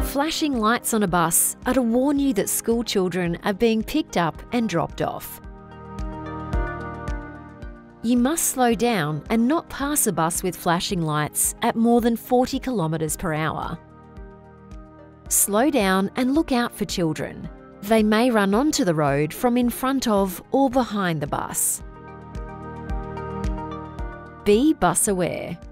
Flashing lights on a bus are to warn you that school children are being picked up and dropped off. You must slow down and not pass a bus with flashing lights at more than 40 kilometres per hour. Slow down and look out for children. They may run onto the road from in front of or behind the bus. Be bus aware.